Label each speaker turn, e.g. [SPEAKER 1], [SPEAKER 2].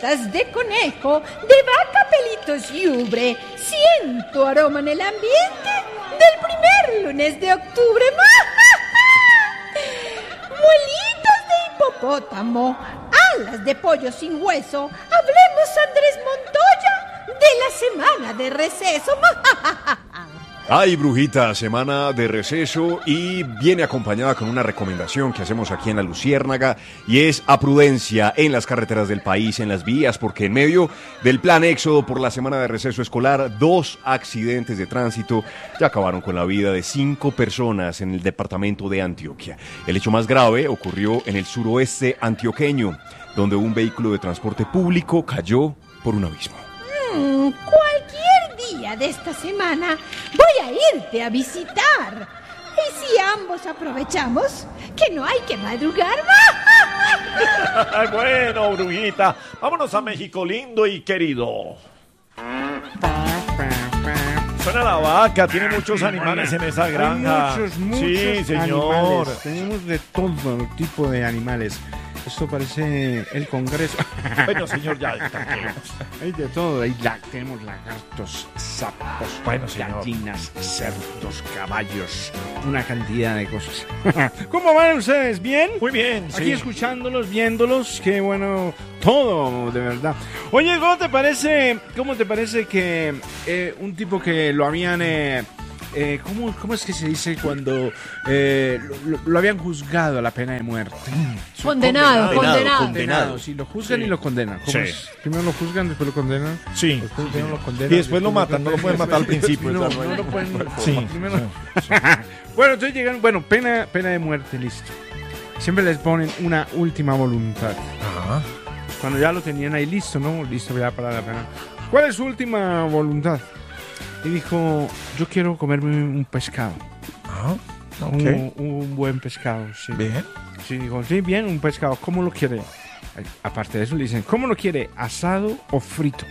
[SPEAKER 1] patas de conejo, de vaca, pelitos y ubre. Siento aroma en el ambiente del primer lunes de octubre. Muelitas de hipopótamo, alas de pollo sin hueso. Hablemos, Andrés Montoya, de la semana de receso.
[SPEAKER 2] Ay, brujita, semana de receso y viene acompañada con una recomendación que hacemos aquí en La Luciérnaga y es a prudencia en las carreteras del país, en las vías, porque en medio del plan éxodo por la semana de receso escolar, 2 accidentes de tránsito ya acabaron con la vida de 5 personas en el departamento de Antioquia. El hecho más grave ocurrió en el suroeste antioqueño, donde un vehículo de transporte público cayó por un abismo.
[SPEAKER 1] Cualquier día de esta semana voy a irte a visitar. Y si ambos aprovechamos, que no hay que madrugar.
[SPEAKER 3] Bueno, brujita, vámonos a México lindo y querido. Suena la vaca, tiene muchos animales en esa granja.
[SPEAKER 4] Hay muchos
[SPEAKER 3] sí, señor.
[SPEAKER 4] Animales. Tenemos de todo tipo de animales. Esto parece el Congreso.
[SPEAKER 3] Bueno, señor, ya está.
[SPEAKER 4] Hay de todo. Tenemos lagartos, sapos,
[SPEAKER 3] bueno, señor,
[SPEAKER 4] gallinas, cerdos, caballos, una cantidad de cosas. ¿Cómo van ustedes? ¿Bien?
[SPEAKER 3] Muy bien,
[SPEAKER 4] Aquí
[SPEAKER 3] sí.
[SPEAKER 4] escuchándolos, viéndolos, qué bueno, todo, de verdad. Oye, ¿cómo te parece que un tipo que lo habían... ¿cómo es que se dice cuando lo habían juzgado a la pena de muerte?
[SPEAKER 1] Condenado.
[SPEAKER 4] Sí, lo juzgan
[SPEAKER 3] Sí.
[SPEAKER 4] y lo condenan. ¿Cómo
[SPEAKER 3] Sí.
[SPEAKER 4] es? Primero lo juzgan, después lo condenan.
[SPEAKER 3] Sí.
[SPEAKER 4] Después primero lo condenan.
[SPEAKER 3] Y después lo matan, no lo pueden matar al principio.
[SPEAKER 4] No,
[SPEAKER 3] ¿verdad?
[SPEAKER 4] no lo pueden.
[SPEAKER 3] Sí.
[SPEAKER 4] Primero. Bueno, entonces llegan, pena de muerte, listo. Siempre les ponen una última voluntad.
[SPEAKER 3] Ajá.
[SPEAKER 4] Cuando ya lo tenían ahí listo, ¿no? Listo ya para la pena. ¿Cuál es su última voluntad? Y dijo, yo quiero comerme un pescado.
[SPEAKER 3] Ah, ok.
[SPEAKER 4] Un buen pescado, sí.
[SPEAKER 3] Bien.
[SPEAKER 4] Sí, dijo, sí, bien, un pescado. ¿Cómo lo quiere? Aparte de eso le dicen, ¿cómo lo quiere? ¿Asado o frito?